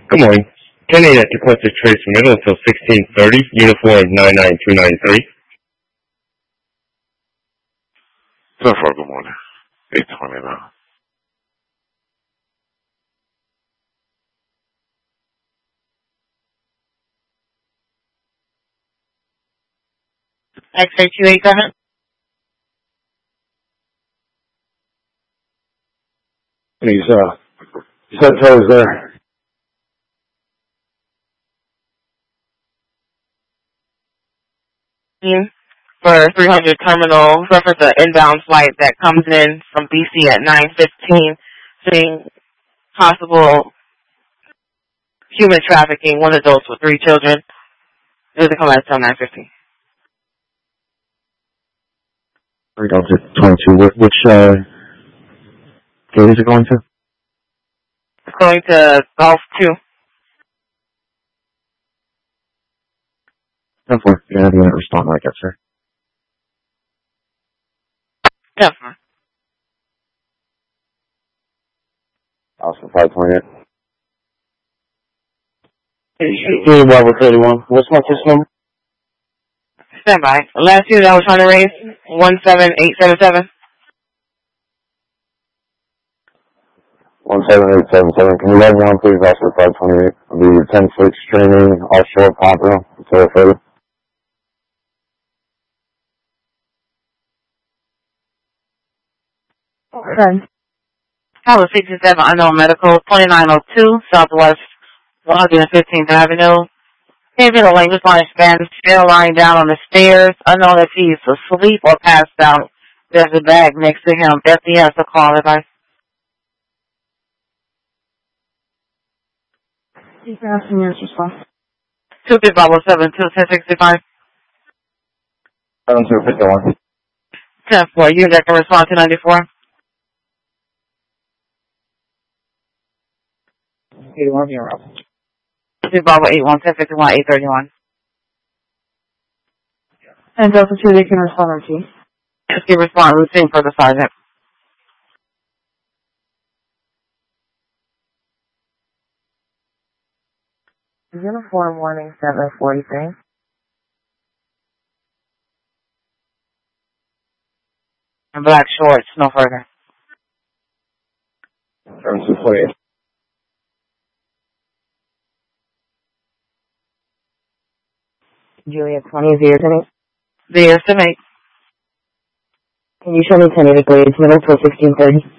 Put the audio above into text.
Good morning. 10-8 at Tecumseh Trace Middle until 16:30. Uniform 99293. 10-4, good morning. 8:20 now. X-ray 287. You said Joe was there. For 300 terminal, reference an inbound flight that comes in from BC at 9:15, seeing possible human trafficking, one adult with 3 children. It doesn't come out until 9:15. 3 Delta 22. Which gate is it going to? It's going to Gulf 2. 10-4. You're going to have to respond like that, sir. Yeah, sir. Oscar 528. Hey, Bravo 31. What's my first number? Stand by. The last unit I was trying to raise, 17877. 17877. Can you log me on, please, Oscar 528? I'll be 10-6 streaming offshore Pompano. Sarasota. Okay. Tower 67, unknown medical, 2902, Southwest 115th Avenue. David language line spans, still lying down on the stairs, unknown if he's asleep or passed out. There's a bag next to him. FDS, a call advice. He's asking your response. 257 1065. 7251. 10-4, you that can respond to 94. 81, you're up. 2 Bravo 81 1051 831. And Delta 2, they can respond routine. Just give response routine for the sergeant. Uniform warning 743. And black shorts, no further. 7248. Juliet 20 is the estimate. The estimate. Can you show me 10 grades middle till 1630?